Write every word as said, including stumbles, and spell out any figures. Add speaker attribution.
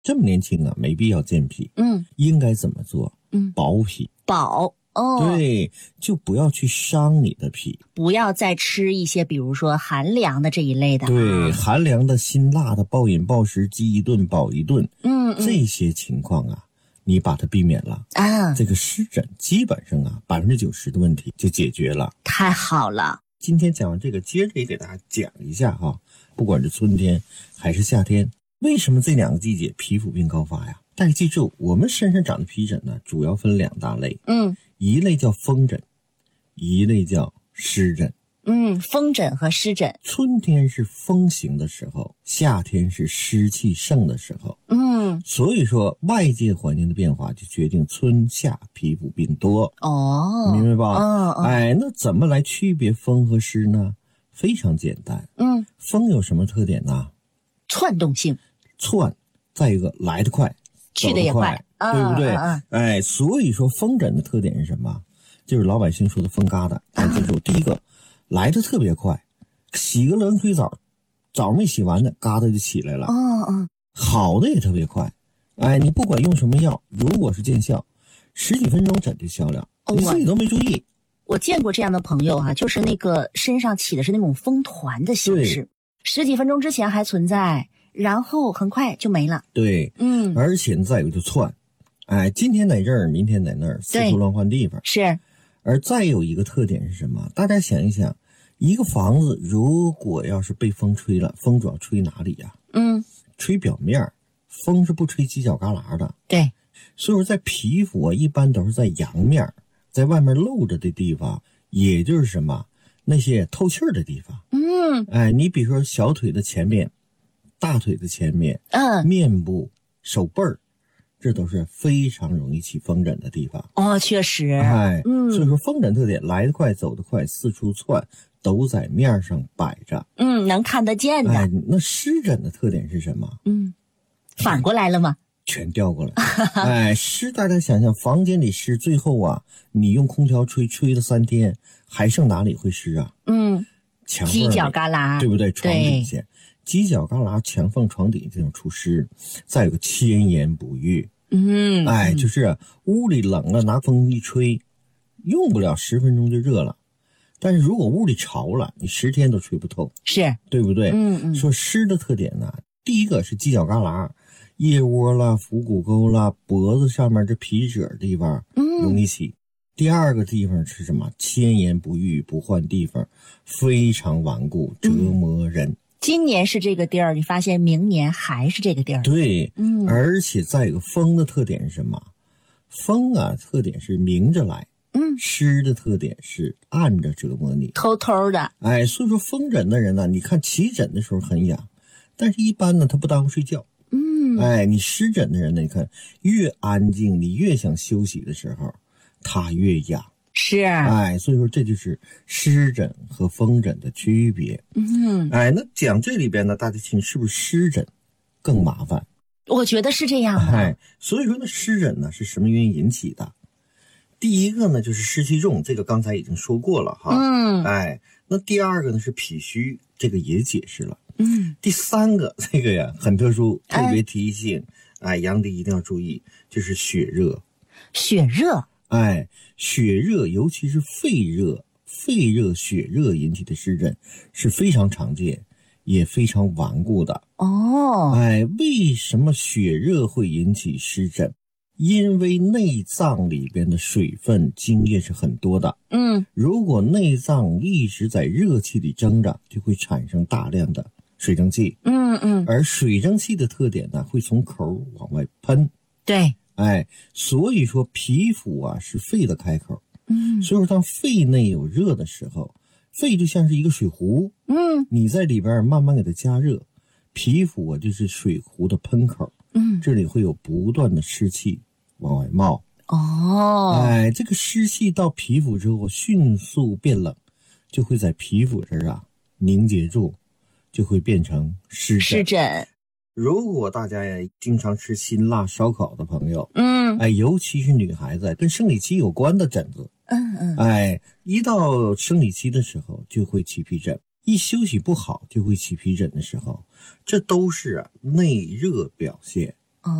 Speaker 1: 这么年轻啊，没必要健脾。
Speaker 2: 嗯，
Speaker 1: 应该怎么做？
Speaker 2: 嗯，
Speaker 1: 保脾。
Speaker 2: 保哦，
Speaker 1: 对，就不要去伤你的脾，
Speaker 2: 不要再吃一些比如说寒凉的这一类的。
Speaker 1: 对，寒凉的、辛辣的、暴饮暴食、饥一顿饱一顿，
Speaker 2: 嗯嗯，
Speaker 1: 这些情况啊，你把它避免了
Speaker 2: 啊，
Speaker 1: 这个湿疹基本上啊百分之九十的问题就解决了。
Speaker 2: 太好了。
Speaker 1: 今天讲完这个，接着也给大家讲一下哈，不管是春天还是夏天，为什么这两个季节皮肤病高发呀？大家记住，我们身上长的皮疹呢，主要分两大类，
Speaker 2: 嗯，
Speaker 1: 一类叫风疹，一类叫湿疹。
Speaker 2: 嗯，风疹和湿疹。
Speaker 1: 春天是风行的时候，夏天是湿气盛的时候。
Speaker 2: 嗯，
Speaker 1: 所以说外界环境的变化就决定春夏皮肤病多。
Speaker 2: 哦，
Speaker 1: 明白吧？
Speaker 2: 嗯嗯，
Speaker 1: 哎，那怎么来区别风和湿呢？非常简单。
Speaker 2: 嗯，
Speaker 1: 风有什么特点呢？
Speaker 2: 窜动性，
Speaker 1: 窜，再一个来得快，
Speaker 2: 去得也快，
Speaker 1: 对不对？
Speaker 2: 嗯嗯、
Speaker 1: 哎，所以说风疹的特点是什么？就是老百姓说的风疙瘩。大家记住，第一个来得特别快，洗个冷水澡，澡没洗完呢，疙瘩就起来了。
Speaker 2: 哦哦，
Speaker 1: 好的也特别快，哎，你不管用什么药，如果是见效，十几分钟疹就消了，
Speaker 2: 哦、
Speaker 1: 你自己都没注意。
Speaker 2: 我见过这样的朋友哈、啊，就是那个身上起的是那种风团的形式，十几分钟之前还存在，然后很快就没了。
Speaker 1: 对，
Speaker 2: 嗯，
Speaker 1: 而且再有就窜，哎，今天在这儿，明天在那儿，四处乱换地方。
Speaker 2: 是。
Speaker 1: 而再有一个特点是什么？大家想一想，一个房子如果要是被风吹了，风主要吹哪里呀？
Speaker 2: 嗯，
Speaker 1: 吹表面，风是不吹犄角旮旯的。
Speaker 2: 对，
Speaker 1: 所以说在皮肤啊，一般都是在阳面，在外面露着的地方，也就是什么那些透气儿的地方。
Speaker 2: 嗯，
Speaker 1: 哎，你比如说小腿的前面、大腿的前面、
Speaker 2: 嗯，
Speaker 1: 面部、手背儿。这都是非常容易起风疹的地方
Speaker 2: 哦，确实，
Speaker 1: 哎，
Speaker 2: 嗯，
Speaker 1: 所以说风疹特点来得快走得快，四处窜，都在面上摆着，
Speaker 2: 嗯，能看得见的。
Speaker 1: 哎，那湿疹的特点是什么？
Speaker 2: 嗯，反过来了吗？
Speaker 1: 全调过来。哎，湿，大家想想，房间里湿，最后啊，你用空调吹，吹了三天，还剩哪里会湿啊？
Speaker 2: 嗯，
Speaker 1: 墙
Speaker 2: 犄角旮旯，
Speaker 1: 对不对？床底下。犄角旮旯、墙缝、床底这种出湿，再有个千言不愈。
Speaker 2: 嗯，
Speaker 1: 哎，就是、啊、屋里冷了，拿风一吹，用不了十分钟就热了。但是如果屋里潮了，你十天都吹不透，
Speaker 2: 是
Speaker 1: 对不对？
Speaker 2: 嗯嗯。
Speaker 1: 说湿的特点呢，第一个是犄角旮旯、腋窝啦、腹股沟啦、脖子上面这皮褶地方容易起。嗯、第二个地方是什么？千言不愈，不换地方，非常顽固，折磨人。嗯，
Speaker 2: 今年是这个地儿，你发现明年还是这个地儿。
Speaker 1: 对，
Speaker 2: 嗯，
Speaker 1: 而且再有个风的特点是什么？风啊，特点是明着来，
Speaker 2: 嗯，
Speaker 1: 湿的特点是暗着折磨你，
Speaker 2: 偷偷的。
Speaker 1: 哎，所以说风疹的人呢，你看起疹的时候很痒，但是一般呢，他不耽误睡觉。
Speaker 2: 嗯，
Speaker 1: 哎，你湿疹的人呢，你看越安静，你越想休息的时候，他越痒。
Speaker 2: 是，
Speaker 1: 哎，所以说这就是湿疹和风疹的区别。
Speaker 2: 嗯，
Speaker 1: 哎，那讲这里边呢，大家听是不是湿疹更麻烦？
Speaker 2: 我觉得是这样的。
Speaker 1: 哎，所以说呢，湿疹呢是什么原因引起的？第一个呢就是湿气重，这个刚才已经说过了哈。
Speaker 2: 嗯，
Speaker 1: 哎，那第二个呢是脾虚，这个也解释了。
Speaker 2: 嗯，
Speaker 1: 第三个这个呀很特殊，特别提醒，哎，杨迪一定要注意，就是血热。
Speaker 2: 血热。
Speaker 1: 哎，血热，尤其是肺热、肺热、血热引起的湿疹是非常常见，也非常顽固的。
Speaker 2: 哦，
Speaker 1: 哎，为什么血热会引起湿疹？因为内脏里边的水分、精液是很多的。
Speaker 2: 嗯，
Speaker 1: 如果内脏一直在热气里蒸着，就会产生大量的水蒸气。
Speaker 2: 嗯嗯，
Speaker 1: 而水蒸气的特点呢，会从口往外喷。
Speaker 2: 对。
Speaker 1: 哎，所以说皮肤啊是肺的开口，
Speaker 2: 嗯，
Speaker 1: 所以说当肺内有热的时候，肺就像是一个水壶，
Speaker 2: 嗯，
Speaker 1: 你在里边慢慢给它加热，皮肤啊就是水壶的喷口，
Speaker 2: 嗯，
Speaker 1: 这里会有不断的湿气往外冒。
Speaker 2: 哦，
Speaker 1: 哎，这个湿气到皮肤之后迅速变冷，就会在皮肤这儿啊凝结住，就会变成湿疹。
Speaker 2: 湿疹。
Speaker 1: 如果大家呀经常吃辛辣烧烤的朋友，
Speaker 2: 嗯，
Speaker 1: 哎，尤其是女孩子跟生理期有关的疹子，
Speaker 2: 嗯嗯，
Speaker 1: 哎，一到生理期的时候就会起皮疹，一休息不好就会起皮疹的时候，这都是啊内热表现。